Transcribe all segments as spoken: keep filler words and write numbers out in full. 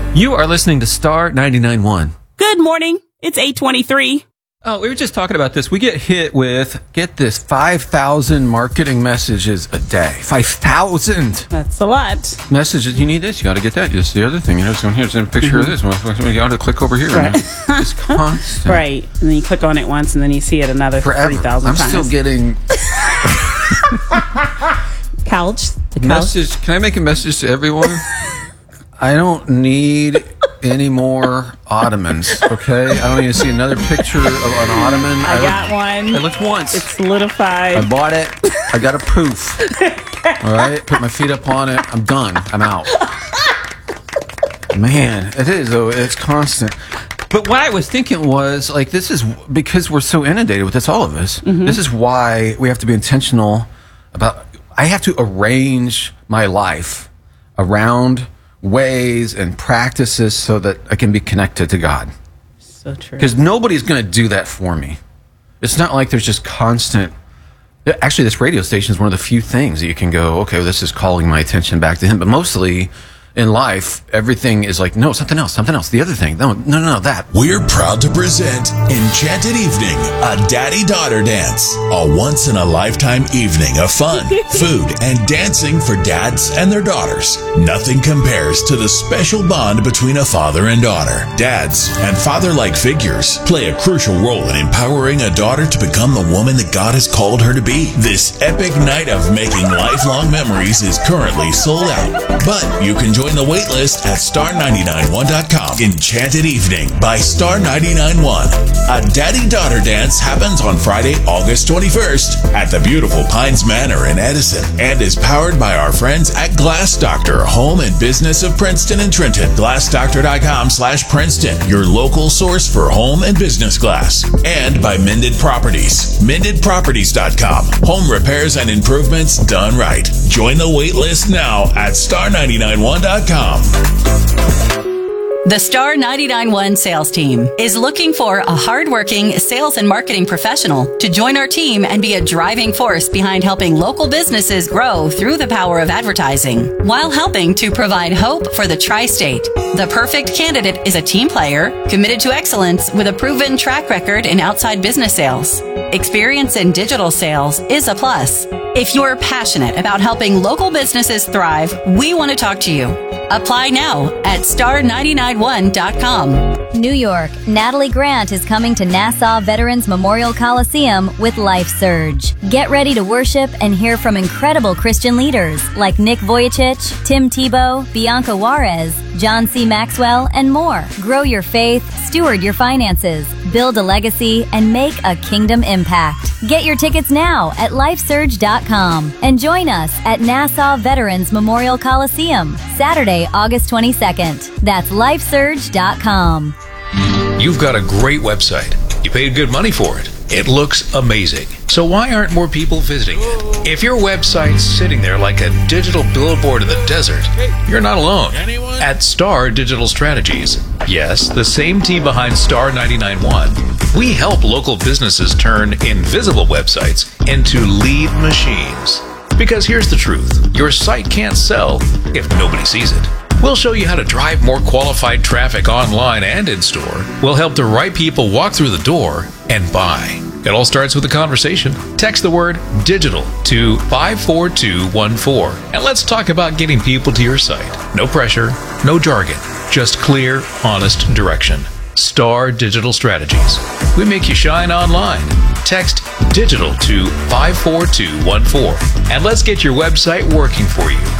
You are listening to Star ninety-nine point one. Good morning. It's eight twenty-three. Oh, we were just talking about this. We get hit with, get this, five thousand marketing messages a day. five thousand That's a lot. messages. You need this. You got to get that. Just the other thing. You know, so here's a picture Mm-hmm. of this. You got to click over here. Right. It's constant. Right. And then you click on it once and then you see it another Forever. three thousand I'm times. still getting Couch. The couch. message. Can I make a message to everyone? I don't need any more ottomans, okay? I don't need to see another picture of an ottoman. I, I got looked, one. I looked once. It's solidified. I bought it. I got a proof. All right? Put my feet up on it. I'm done. I'm out. Man, it is, though. It's constant. But what I was thinking was, like, this is because we're so inundated with this, all of us. Mm-hmm. This is why we have to be intentional about, I have to arrange my life around ways and practices so that I can be connected to God. So true. Because nobody's going to do that for me. It's not like there's just constant. Actually, this radio station is one of the few things that you can go, okay, well, this is calling my attention back to Him. But mostly in life, everything is like, no, something else, something else. The other thing, no, no, no, no that. We're proud to present Enchanted Evening, a daddy-daughter dance. A once-in-a-lifetime evening of fun, food, and dancing for dads and their daughters. Nothing compares to the special bond between a father and daughter. Dads and father-like figures play a crucial role in empowering a daughter to become the woman that God has called her to be. This epic night of making lifelong memories is currently sold out, but you can join the wait list at star nine nine one dot com. Enchanted Evening by Star ninety-nine point one. A daddy-daughter dance happens on Friday, August twenty-first at the beautiful Pines Manor in Edison and is powered by our friends at Glass Doctor, Home and Business of Princeton and Trenton. glass doctor dot com slash Princeton, your local source for home and business glass. And by Mended Properties, mended properties dot com. Home repairs and improvements done right. Join the wait list now at star nine nine one dot com. The Star ninety-nine point one sales team is looking for a hardworking sales and marketing professional to join our team and be a driving force behind helping local businesses grow through the power of advertising, while helping to provide hope for the tri-state. The perfect candidate is a team player, committed to excellence with a proven track record in outside business sales. Experience in digital sales is a plus. If you're passionate about helping local businesses thrive, we want to talk to you. Apply now at star nine nine one dot com. New York, Natalie Grant is coming to Nassau Veterans Memorial Coliseum with Life Surge. Get ready to worship and hear from incredible Christian leaders like Nick Vujicic, Tim Tebow, Bianca Juarez, John C. Maxwell, and more. Grow your faith, steward your finances, build a legacy, and make a kingdom impact. Get your tickets now at life surge dot com and join us at Nassau Veterans Memorial Coliseum, Saturday, August twenty-second. That's life surge dot com. You've got a great website. You paid good money for it. It looks amazing. So why aren't more people visiting it? If your website's sitting there like a digital billboard in the desert, you're not alone. At Star Digital Strategies, yes, the same team behind Star ninety-nine point one, we help local businesses turn invisible websites into lead machines. Because here's the truth, your site can't sell if nobody sees it. We'll show you how to drive more qualified traffic online and in-store. We'll help the right people walk through the door and buy. It all starts with a conversation. Text the word digital to five four two one four and let's talk about getting people to your site. No pressure, no jargon, just clear, honest direction. Star Digital Strategies. We make you shine online. Text digital to five four two one four and let's get your website working for you.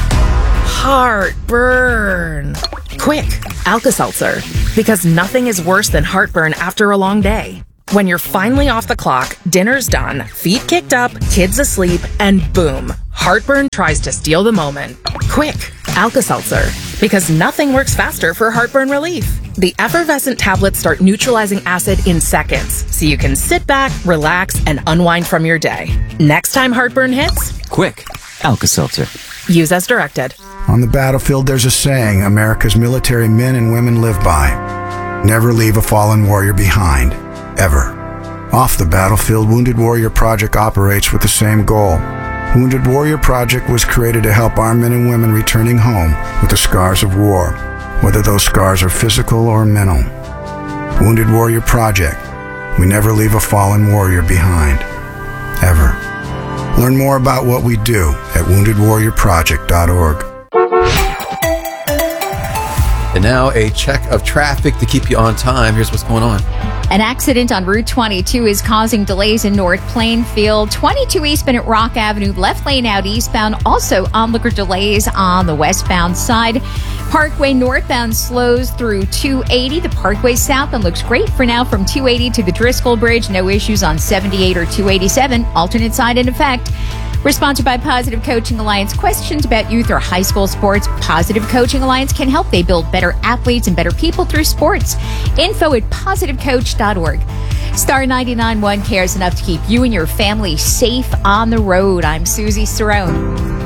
Heartburn. Quick, Alka-Seltzer. Because nothing is worse than heartburn after a long day. When you're finally off the clock, dinner's done, feet kicked up, kids asleep, and boom, heartburn tries to steal the moment. Quick, Alka-Seltzer. Because nothing works faster for heartburn relief. The effervescent tablets start neutralizing acid in seconds, so you can sit back, relax, and unwind from your day. Next time heartburn hits, quick, Alka-Seltzer. Use as directed. On the battlefield, there's a saying America's military men and women live by. Never leave a fallen warrior behind. Ever. Off the battlefield, Wounded Warrior Project operates with the same goal. Wounded Warrior Project was created to help our men and women returning home with the scars of war. whether those scars are physical or mental. Wounded Warrior Project. We never leave a fallen warrior behind. Ever. Learn more about what we do at wounded warrior project dot org. And now a check of traffic to keep you on time. Here's what's going on. An accident on Route twenty-two is causing delays in North Plainfield. twenty-two eastbound at Rock Avenue, left lane out eastbound. Also onlooker delays on the westbound side. Parkway northbound slows through two eighty. The Parkway southbound looks great for now from two eighty to the Driscoll Bridge. No issues on seventy-eight or two eighty-seven. Alternate side in effect. We're sponsored by Positive Coaching Alliance. Questions about youth or high school sports? Positive Coaching Alliance can help. They build better athletes and better people through sports. Info at positive coach dot org. Star ninety-nine point one cares enough to keep you and your family safe on the road. I'm Susie Cerrone.